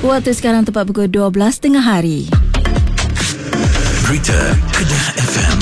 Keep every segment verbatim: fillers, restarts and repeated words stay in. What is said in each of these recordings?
Waktu sekarang tepat pukul dua belas tengah hari. Berita Kedah F M.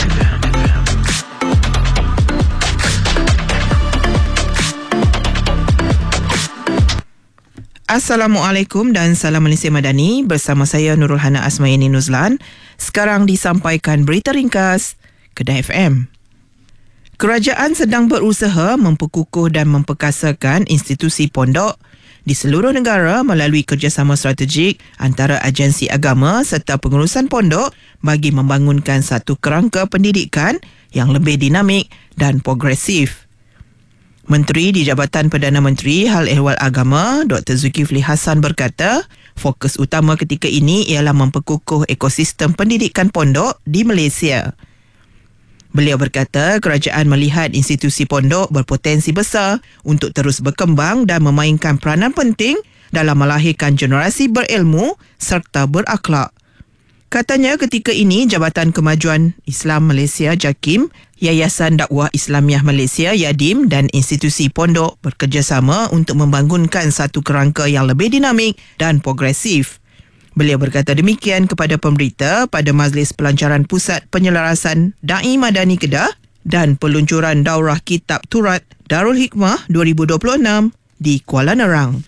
Assalamualaikum dan salam Malaysia Madani. Bersama saya Nurul Hana Asmayani Nuzlan. Sekarang disampaikan berita ringkas Kedah F M. Kerajaan sedang berusaha memperkukuh dan memperkasakan institusi pondok di seluruh negara melalui kerjasama strategik antara agensi agama serta pengurusan pondok bagi membangunkan satu kerangka pendidikan yang lebih dinamik dan progresif. Menteri di Jabatan Perdana Menteri Hal Ehwal Agama, Doktor Zulkifli Hassan berkata, fokus utama ketika ini ialah memperkukuh ekosistem pendidikan pondok di Malaysia. Beliau berkata kerajaan melihat institusi pondok berpotensi besar untuk terus berkembang dan memainkan peranan penting dalam melahirkan generasi berilmu serta berakhlak. Katanya ketika ini Jabatan Kemajuan Islam Malaysia JAKIM, Yayasan Dakwah Islamiah Malaysia YADIM dan institusi pondok bekerjasama untuk membangunkan satu kerangka yang lebih dinamik dan progresif. Beliau berkata demikian kepada pemberita pada Majlis Pelancaran Pusat Penyelarasan Da'i Madani Kedah dan peluncuran Daurah Kitab Turat Darul Hikmah dua ribu dua puluh enam di Kuala Nerang.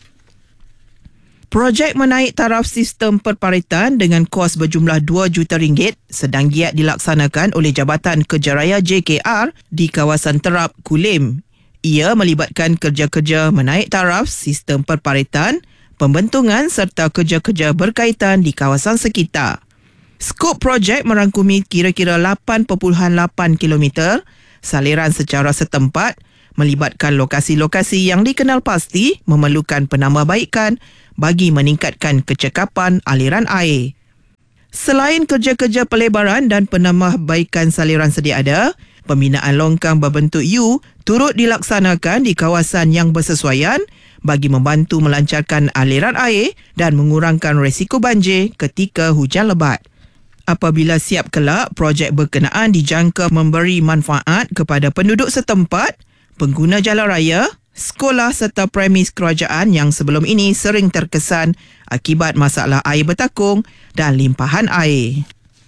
Projek menaik taraf sistem perparitan dengan kos berjumlah dua juta ringgit sedang giat dilaksanakan oleh Jabatan Kerja J K R di kawasan Terap, Kulim. Ia melibatkan kerja-kerja menaik taraf sistem perparitan, pembentungan serta kerja-kerja berkaitan di kawasan sekitar. Skop projek merangkumi kira-kira lapan perpuluhan lapan kilometer saliran secara setempat, melibatkan lokasi-lokasi yang dikenal pasti memerlukan penambahbaikan bagi meningkatkan kecekapan aliran air. Selain kerja-kerja pelebaran dan penambahbaikan saliran sedia ada, pembinaan longkang berbentuk U turut dilaksanakan di kawasan yang bersesuaian bagi membantu melancarkan aliran air dan mengurangkan risiko banjir ketika hujan lebat. Apabila siap kelak, projek berkenaan dijangka memberi manfaat kepada penduduk setempat, pengguna jalan raya, sekolah serta premis kerajaan yang sebelum ini sering terkesan akibat masalah air bertakung dan limpahan air.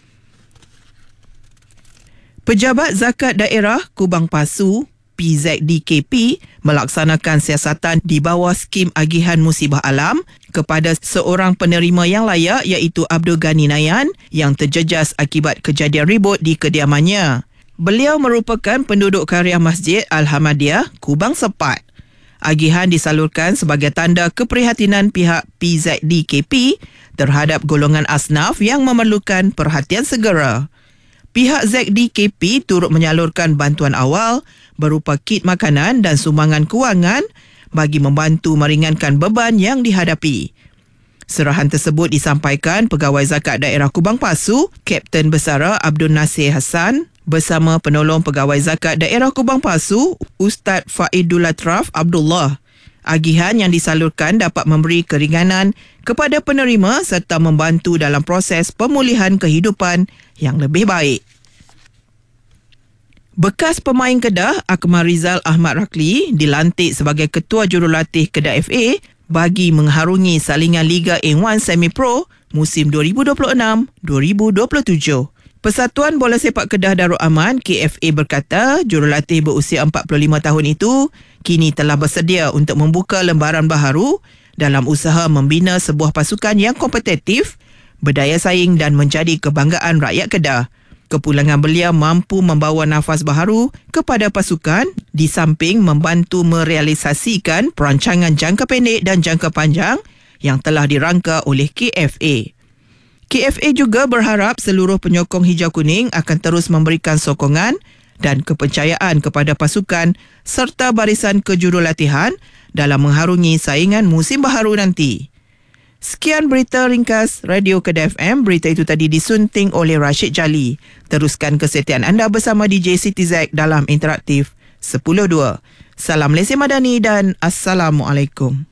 Pejabat Zakat Daerah Kubang Pasu P Z D K P melaksanakan siasatan di bawah skim agihan musibah alam kepada seorang penerima yang layak iaitu Abdul Ghani Nayan yang terjejas akibat kejadian ribut di kediamannya. Beliau merupakan penduduk karya Masjid Al-Hamadiyah Kubang Sepat. Agihan disalurkan sebagai tanda keprihatinan pihak P Z D K P terhadap golongan asnaf yang memerlukan perhatian segera. Pihak Z D K P turut menyalurkan bantuan awal berupa kit makanan dan sumbangan kewangan bagi membantu meringankan beban yang dihadapi. Serahan tersebut disampaikan Pegawai Zakat Daerah Kubang Pasu, Kapten Besara Abdul Nasir Hassan bersama penolong Pegawai Zakat Daerah Kubang Pasu, Ustaz Faidul Latraf Abdullah. Agihan yang disalurkan dapat memberi keringanan kepada penerima serta membantu dalam proses pemulihan kehidupan yang lebih baik. Bekas pemain Kedah Akmal Rizal Ahmad Rakli dilantik sebagai Ketua Jurulatih Kedah F A bagi mengharungi salingan Liga A satu Semi Pro musim dua ribu dua puluh enam dua ribu dua puluh tujuh. Persatuan Bola Sepak Kedah Darul Aman K F A berkata jurulatih berusia empat puluh lima tahun itu kini telah bersedia untuk membuka lembaran baharu dalam usaha membina sebuah pasukan yang kompetitif, berdaya saing dan menjadi kebanggaan rakyat Kedah. Kepulangan beliau mampu membawa nafas baharu kepada pasukan di samping membantu merealisasikan perancangan jangka pendek dan jangka panjang yang telah dirangka oleh K F A. K F A juga berharap seluruh penyokong hijau kuning akan terus memberikan sokongan dan kepercayaan kepada pasukan serta barisan kejurulatihan dalam mengharungi saingan musim baharu nanti. Sekian berita ringkas Radio Kedah F M. Berita itu tadi disunting oleh Rashid Jali. Teruskan kesetiaan anda bersama D J Siti Zack dalam Interaktif sepuluh dua. Salam Malaysia Madani dan Assalamualaikum.